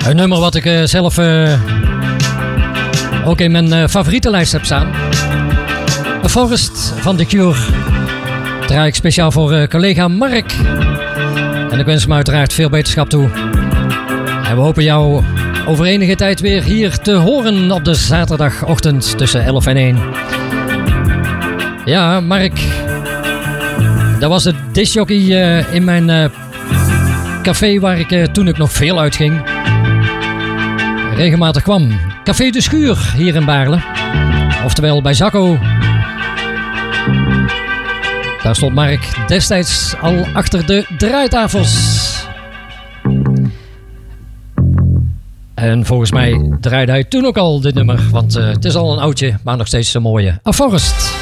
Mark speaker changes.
Speaker 1: Een nummer wat ik zelf ook in mijn favorietenlijst heb staan. A Forest van The Cure. Draai ik speciaal voor collega Mark. En ik wens hem uiteraard veel beterschap toe. En we hopen jou over enige tijd weer hier te horen op de zaterdagochtend tussen 11 en 1. Ja, Mark. Dat was de discjockey in mijn café waar ik toen ik nog veel uitging regelmatig kwam. Café de Schuur hier in Baarle. Oftewel bij Zakko. Daar stond Mark destijds al achter de draaitafels. En volgens mij draaide hij toen ook al dit nummer. Want het is al een oudje, maar nog steeds een mooie. A Forest.